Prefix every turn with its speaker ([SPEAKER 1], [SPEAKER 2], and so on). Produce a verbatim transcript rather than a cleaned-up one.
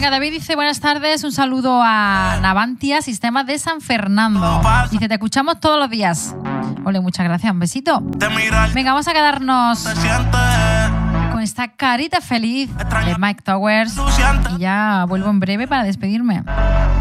[SPEAKER 1] Mira, David dice buenas tardes, un saludo a Navantia, Sistema de San Fernando. Dice, te escuchamos todos los días. Ole, muchas gracias, un besito. Venga, vamos a quedarnos con esta carita feliz de Mike Towers y ya vuelvo en breve para despedirme.